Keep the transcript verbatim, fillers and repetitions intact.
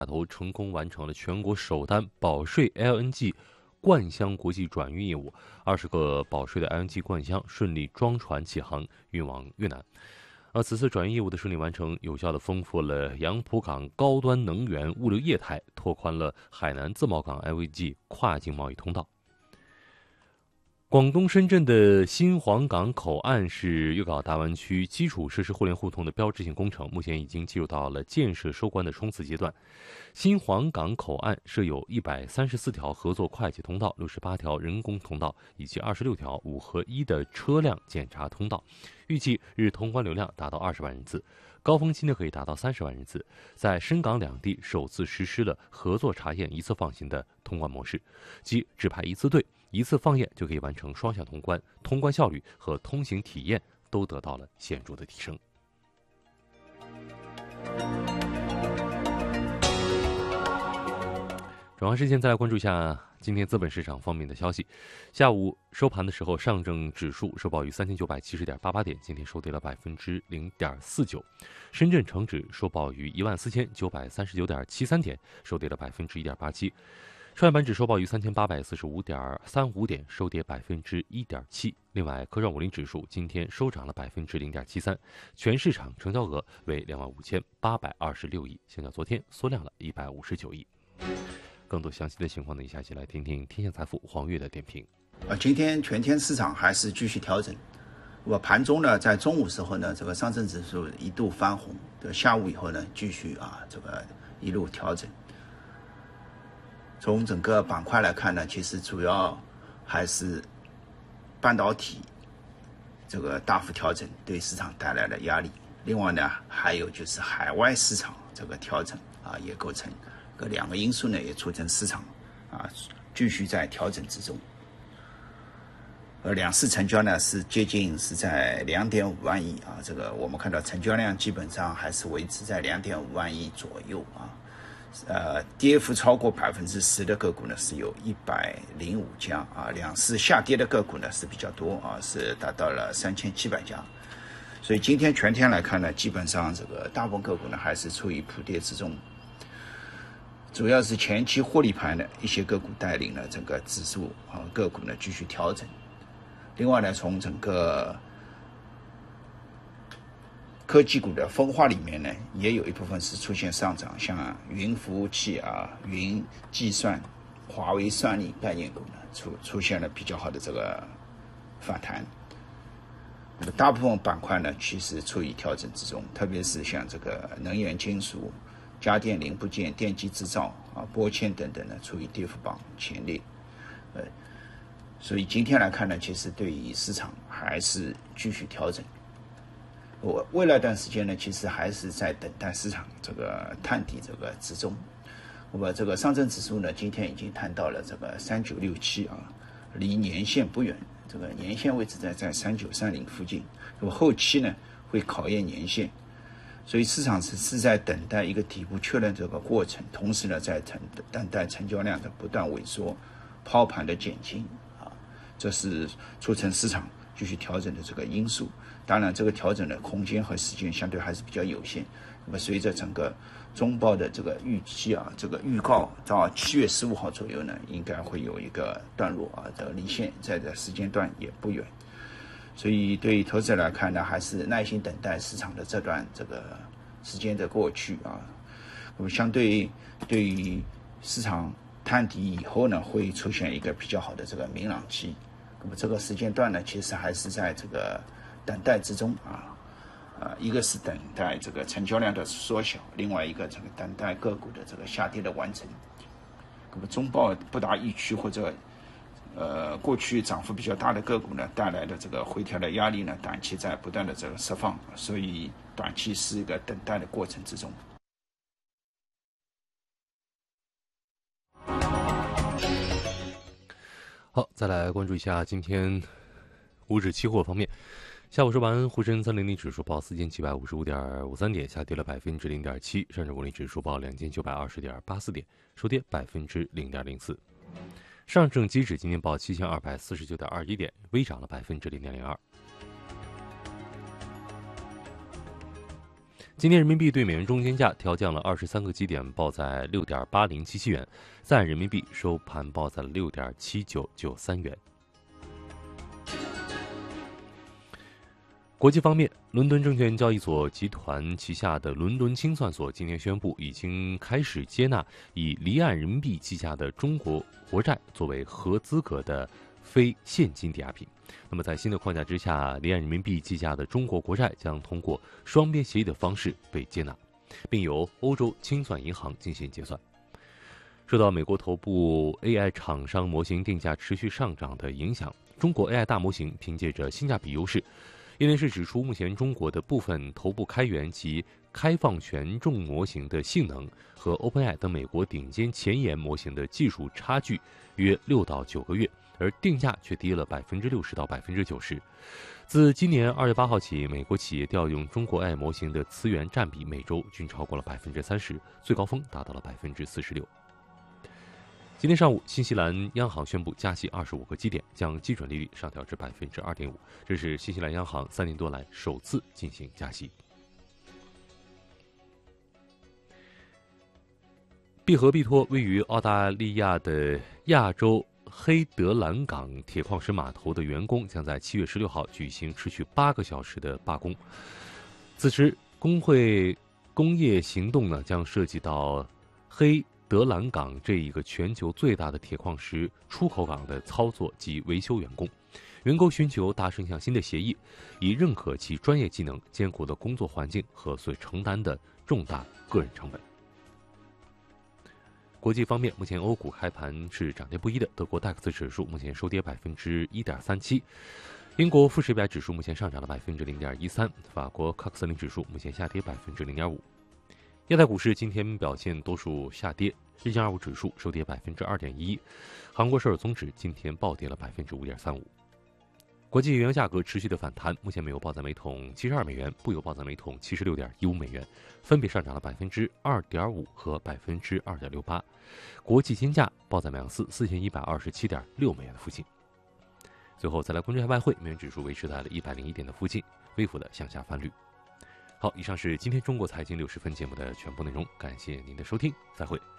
码头成功完成了全国首单保税 L N G 灌箱国际转运业务，二十个保税的 L N G 灌箱顺利装船起航，运往越南。而此次转运业务的顺利完成，有效地丰富了杨浦港高端能源物流业态，拓宽了海南自贸港 L N G 跨境贸易通道。广东深圳的新皇岗口岸是粤港澳大湾区基础设施互联互通的标志性工程，目前已经进入到了建设收官的冲刺阶段。新皇岗口岸设有一百三十四条合作快捷通道、六十八条人工通道以及二十六条五合一的车辆检查通道，预计日通关流量达到二十万人次，高峰期呢可以达到三十万人次。在深港两地首次实施了合作查验一次放行的通关模式，即只派一次队，一次放验就可以完成双向通关，通关效率和通行体验都得到了显著的提升。转换时间，再来关注一下今天资本市场方面的消息。下午收盘的时候，上证指数收报于三千九百七十点八八点，今天收跌了百分之零点四九。深圳成指收报于一万四千九百三十九点七三点，收跌了百分之一点八七。创业板指收报于三千八百四十五点三五点，收跌百分之一点七。另外，科创五零指数今天收涨了百分之零点七三，全市场成交额为两万五千八百二十六亿，相较昨天缩量了一百五十九亿。更多详细的情况呢，一下起来听听天下财富黄月的点评。 啊，今天全天市场还是继续调整。我盘中呢，在中午时候呢，这个上证指数一度翻红，这下午以后呢，继续啊这个一路调整。从整个板块来看呢，其实主要还是半导体这个大幅调整对市场带来了压力。另外呢，还有就是海外市场这个调整啊，也构成这两个因素呢，也促成市场啊继续在调整之中。而两市成交呢是接近是在两点五万亿啊，这个我们看到成交量基本上还是维持在两点五万亿左右啊。呃，跌幅超过百分之十的个股呢是有一百零五家啊，两市下跌的个股呢是比较多啊，是达到了三千七百家。所以今天全天来看呢，基本上这个大部分个股呢还是处于普跌之中。主要是前期获利盘的一些个股带领了整个指数啊个股呢继续调整。另外呢，从整个科技股的分化里面呢，也有一部分是出现上涨，像云服务器啊、云计算、华为算力概念股呢出出现了比较好的这个反弹。那么大部分板块呢，其实处于调整之中，特别是像这个能源金属、家电零部件、电机制造啊、玻纤等等呢，处于跌幅榜前列。呃，所以今天来看呢，其实对于市场还是继续调整。我未来一段时间呢，其实还是在等待市场这个探底这个之中。那么这个上证指数呢，今天已经探到了这个三九六七啊，离年线不远，这个年线位置在在三九三零附近。那么后期呢，会考验年线。所以市场是是在等待一个底部确认这个过程，同时呢，在等待成交量的不断萎缩，抛盘的减轻啊，这是促成市场继续调整的这个因素。当然，这个调整的空间和时间相对还是比较有限。那么，随着整个中报的这个预期啊，这个预告到七月十五号左右呢，应该会有一个段落啊的离线，在这时间段也不远。所以对于投资者来看呢，还是耐心等待市场的这段这个时间的过去啊。那么相对对于市场探底以后呢，会出现一个比较好的这个明朗期。那么这个时间段呢，其实还是在这个等待之中啊。呃，一个是等待这个成交量的缩小，另外一个这个等待个股的这个下跌的完成。那么中报不达预期或者呃，过去涨幅比较大的个股呢，带来的这个回调的压力呢，短期在不断的这个释放，所以短期是一个等待的过程之中。 好，再来关注一下今天沪指期货方面。下午收盘，沪深三零零指数报四千七百五十五点五三点，下跌了百分之零点七；上证五零指数报两千九百二十点八四点，收跌百分之零点零四。上证期指今天报七千二百四十九点二一点，微涨了百分之零点零二。 今天人民币对美元中间价调降了二十三个基点，报在六点八零七七元，在岸人民币收盘报在了六点七九九三元。国际方面，伦敦证券交易所集团旗下的伦敦清算所今天宣布，已经开始接纳以离岸人民币计价的中国国债作为合资格的非现金抵押品。那么在新的框架之下，离岸人民币计价的中国国债将通过双边协议的方式被接纳，并由欧洲清算银行进行结算。受到美国头部 A I 厂商模型定价持续上涨的影响，中国 A I 大模型凭借着性价比优势。业内是指出，目前中国的部分头部开源及开放权重模型的性能和 OpenAI 等美国顶尖前沿模型的技术差距约六到九个月，而定价却低了百分之六十到百分之九十。自今年二月八号起，美国企业调用中国 A I 模型的资源占比每周均超过了百分之三十，最高峰达到了百分之四十六。今天上午，新西兰央行宣布加息二十五个基点，将基准利率上调至百分之二点五，这是新西兰央行三年多来首次进行加息。必和必托位于澳大利亚的亚洲黑德兰港铁矿石码头的员工将在七月十六号举行持续八个小时的罢工。此时，工会工业行动呢将涉及到黑德兰港这一个全球最大的铁矿石出口港的操作及维修员工，员工寻求达成一项新的协议，以认可其专业技能、艰苦的工作环境和所承担的重大个人成本。国际方面，目前欧股开盘是涨跌不一的，德国戴克斯指数目前收跌百分之一点三七，英国富时一百指数目前上涨了百分之零点一三，法国康克斯林指数目前下跌百分之零点五。亚太股市今天表现多数下跌，日经二五指数收跌百分之二点一一，韩国首尔综指今天暴跌了百分之五点三五。国际原油价格持续的反弹，目前美油报在每桶七十二美元，布油报在每桶七十六点一五美元，分别上涨了百分之二点五和百分之二点六八。国际金价报在每盎司四千一百二十七点六美元的附近。最后再来关注一下外汇，美元指数维持在了一百零一点的附近，微幅的向下翻绿。好，以上是今天中国财经六十分节目的全部内容，感谢您的收听，再会。